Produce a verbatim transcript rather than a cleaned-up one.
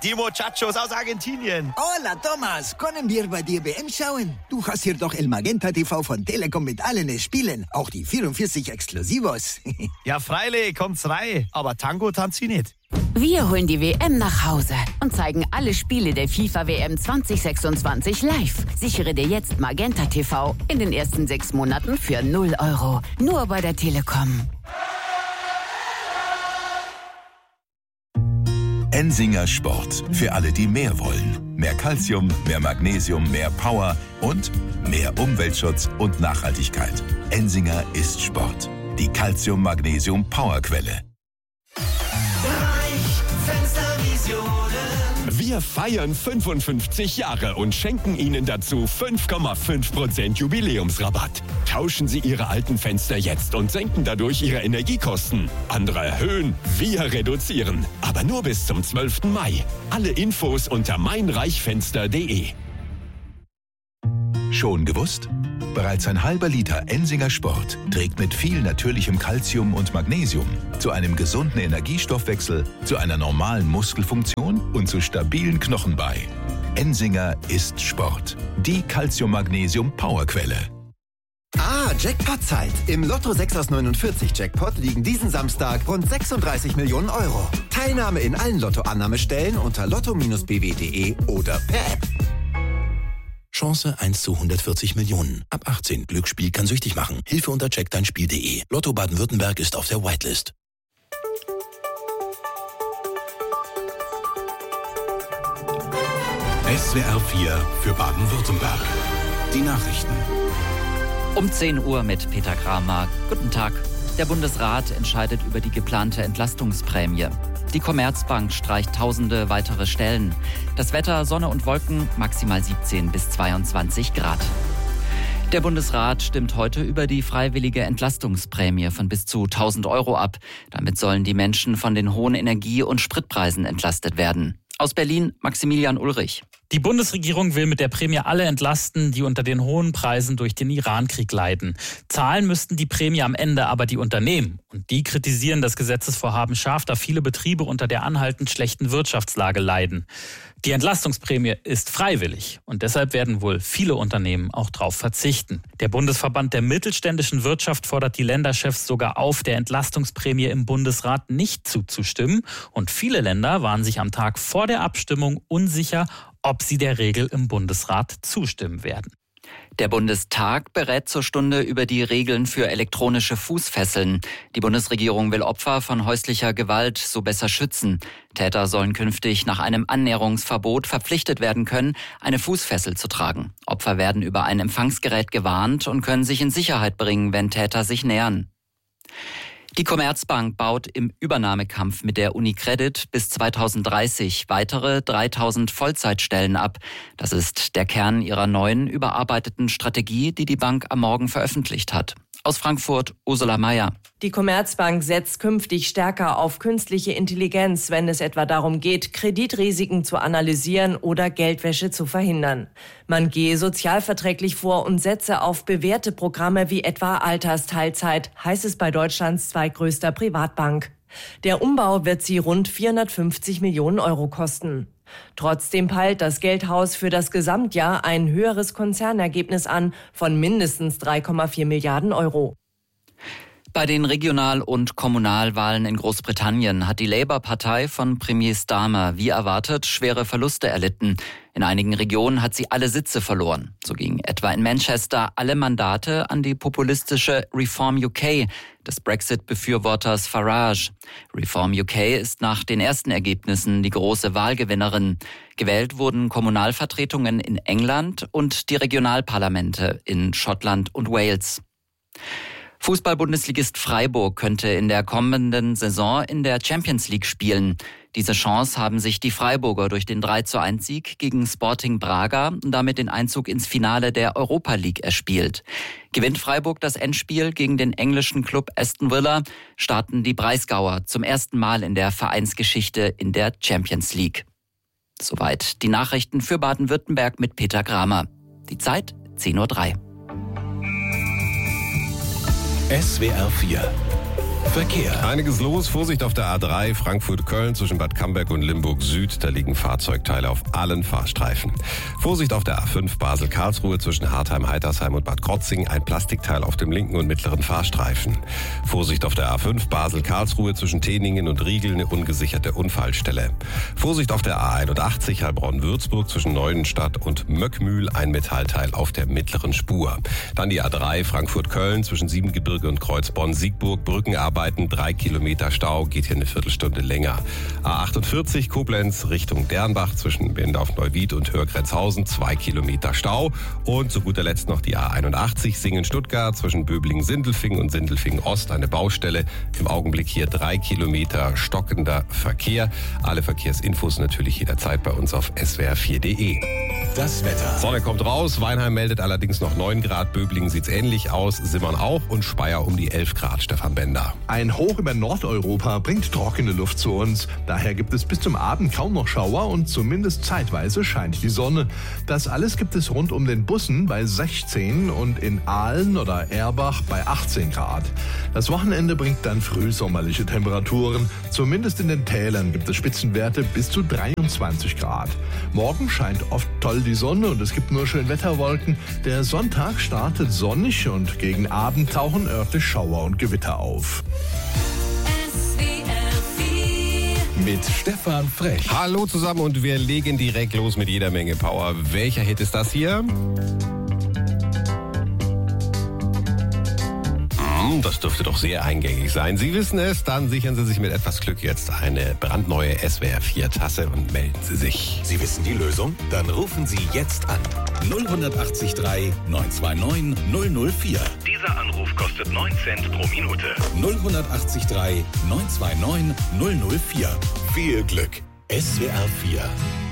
die Muchachos aus Argentinien. Hola, Thomas. Können wir bei dir W M schauen? Du hast hier doch El Magenta T V von Telekom mit allen Spielen. Auch die vierundvierzig Exklusivos. Ja, freilich, kommt's rein. Aber Tango tanzt sie nicht. Wir holen die W M nach Hause und zeigen alle Spiele der FIFA W M zwanzig sechsundzwanzig live. Sichere dir jetzt Magenta T V in den ersten sechs Monaten für null Euro. Nur bei der Telekom. Ensinger Sport. Für alle, die mehr wollen. Mehr Calcium, mehr Magnesium, mehr Power und mehr Umweltschutz und Nachhaltigkeit. Ensinger ist Sport. Die Calcium-Magnesium-Powerquelle. Wir feiern fünfundfünfzig Jahre und schenken Ihnen dazu fünf Komma fünf Prozent Jubiläumsrabatt. Tauschen Sie Ihre alten Fenster jetzt und senken dadurch Ihre Energiekosten. Andere erhöhen, wir reduzieren. Aber nur bis zum zwölften Mai. Alle Infos unter meinreichfenster punkt de. Schon gewusst? Bereits ein halber Liter Ensinger Sport trägt mit viel natürlichem Calcium und Magnesium zu einem gesunden Energiestoffwechsel, zu einer normalen Muskelfunktion und zu stabilen Knochen bei. Ensinger ist Sport. Die Calcium-Magnesium-Powerquelle. Ah, Jackpot-Zeit. Im Lotto sechs aus neunundvierzig Jackpot liegen diesen Samstag rund sechsunddreißig Millionen Euro. Teilnahme in allen Lottoannahmestellen unter lotto Bindestrich b w punkt de oder per App. Chance eins zu hundertvierzig Millionen. Ab achtzehn. Glücksspiel kann süchtig machen. Hilfe unter check dein Spiel punkt de. Lotto Baden-Württemberg ist auf der Whitelist. S W R vier für Baden-Württemberg. Die Nachrichten. Um zehn Uhr mit Peter Kramer. Guten Tag. Der Bundesrat entscheidet über die geplante Entlastungsprämie. Die Commerzbank streicht tausende weitere Stellen. Das Wetter, Sonne und Wolken, maximal siebzehn bis zweiundzwanzig Grad. Der Bundesrat stimmt heute über die freiwillige Entlastungsprämie von bis zu tausend Euro ab. Damit sollen die Menschen von den hohen Energie- und Spritpreisen entlastet werden. Aus Berlin, Maximilian Ulrich. Die Bundesregierung will mit der Prämie alle entlasten, die unter den hohen Preisen durch den Irankrieg leiden. Zahlen müssten die Prämie am Ende aber die Unternehmen. Und die kritisieren das Gesetzesvorhaben scharf, da viele Betriebe unter der anhaltend schlechten Wirtschaftslage leiden. Die Entlastungsprämie ist freiwillig und deshalb werden wohl viele Unternehmen auch darauf verzichten. Der Bundesverband der mittelständischen Wirtschaft fordert die Länderchefs sogar auf, der Entlastungsprämie im Bundesrat nicht zuzustimmen. Und viele Länder waren sich am Tag vor der Abstimmung unsicher, ob sie der Regel im Bundesrat zustimmen werden. Der Bundestag berät zur Stunde über die Regeln für elektronische Fußfesseln. Die Bundesregierung will Opfer von häuslicher Gewalt so besser schützen. Täter sollen künftig nach einem Annäherungsverbot verpflichtet werden können, eine Fußfessel zu tragen. Opfer werden über ein Empfangsgerät gewarnt und können sich in Sicherheit bringen, wenn Täter sich nähern. Die Commerzbank baut im Übernahmekampf mit der UniCredit bis zweitausenddreißig weitere dreitausend Vollzeitstellen ab. Das ist der Kern ihrer neuen, überarbeiteten Strategie, die die Bank am Morgen veröffentlicht hat. Aus Frankfurt, Ursula Mayer. Die Commerzbank setzt künftig stärker auf künstliche Intelligenz, wenn es etwa darum geht, Kreditrisiken zu analysieren oder Geldwäsche zu verhindern. Man gehe sozialverträglich vor und setze auf bewährte Programme wie etwa Altersteilzeit, heißt es bei Deutschlands zweitgrößter Privatbank. Der Umbau wird sie rund vierhundertfünfzig Millionen Euro kosten. Trotzdem peilt das Geldhaus für das Gesamtjahr ein höheres Konzernergebnis an von mindestens drei Komma vier Milliarden Euro. Bei den Regional- und Kommunalwahlen in Großbritannien hat die Labour-Partei von Premier Starmer wie erwartet schwere Verluste erlitten. In einigen Regionen hat sie alle Sitze verloren. So gingen etwa in Manchester alle Mandate an die populistische Reform U K des Brexit-Befürworters Farage. Reform U K ist nach den ersten Ergebnissen die große Wahlgewinnerin. Gewählt wurden Kommunalvertretungen in England und die Regionalparlamente in Schottland und Wales. Fußball-Bundesligist Freiburg könnte in der kommenden Saison in der Champions League spielen. Diese Chance haben sich die Freiburger durch den drei zu eins Sieg gegen Sporting Braga und damit den Einzug ins Finale der Europa League erspielt. Gewinnt Freiburg das Endspiel gegen den englischen Club Aston Villa, starten die Breisgauer zum ersten Mal in der Vereinsgeschichte in der Champions League. Soweit die Nachrichten für Baden-Württemberg mit Peter Kramer. Die Zeit zehn Uhr drei. S W R vier Verkehr. Einiges los. Vorsicht auf der A drei Frankfurt-Köln zwischen Bad Camberg und Limburg Süd. Da liegen Fahrzeugteile auf allen Fahrstreifen. Vorsicht auf der A fünf Basel-Karlsruhe zwischen Hartheim, Heitersheim und Bad Krotzing. Ein Plastikteil auf dem linken und mittleren Fahrstreifen. Vorsicht auf der A fünf Basel-Karlsruhe zwischen Teningen und Riegel. Eine ungesicherte Unfallstelle. Vorsicht auf der A einundachtzig Heilbronn-Würzburg zwischen Neuenstadt und Möckmühl. Ein Metallteil auf der mittleren Spur. Dann die A drei Frankfurt-Köln zwischen Siebengebirge und Kreuzbonn-Siegburg. Brückenarbeiten, drei Kilometer Stau, geht hier eine Viertelstunde länger. A achtundvierzig Koblenz Richtung Dernbach zwischen Bendorf-Neuwied und Hörgrenzhausen, zwei Kilometer Stau. Und zu guter Letzt noch die A einundachtzig Singen-Stuttgart zwischen Böblingen-Sindelfingen und Sindelfingen-Ost, eine Baustelle. Im Augenblick hier drei Kilometer stockender Verkehr. Alle Verkehrsinfos natürlich jederzeit bei uns auf s w r vier punkt d e. Das Wetter. Sonne kommt raus, Weinheim meldet allerdings noch neun Grad, Böblingen sieht's ähnlich aus, Simmern auch und Speyer um die elf Grad, Stefan Bender. Ein Hoch über Nordeuropa bringt trockene Luft zu uns. Daher gibt es bis zum Abend kaum noch Schauer und zumindest zeitweise scheint die Sonne. Das alles gibt es rund um den Bussen bei sechzehn und in Aalen oder Erbach bei achtzehn Grad. Das Wochenende bringt dann frühsommerliche Temperaturen. Zumindest in den Tälern gibt es Spitzenwerte bis zu dreiundzwanzig Grad. Morgen scheint oft toll die Sonne und es gibt nur Schönwetterwolken. Der Sonntag startet sonnig und gegen Abend tauchen örtlich Schauer und Gewitter auf. Mit Stefan Frech. Hallo zusammen und wir legen direkt los mit jeder Menge Power. Welcher Hit ist das hier? Das dürfte doch sehr eingängig sein. Sie wissen es, dann sichern Sie sich mit etwas Glück jetzt eine brandneue S W R vier Tasse und melden Sie sich. Sie wissen die Lösung? Dann rufen Sie jetzt an. null acht drei neun zwei neun null null vier. Dieser Anruf kostet neun Cent pro Minute. null acht drei neun zwei neun null null vier. Viel Glück. S W R vier.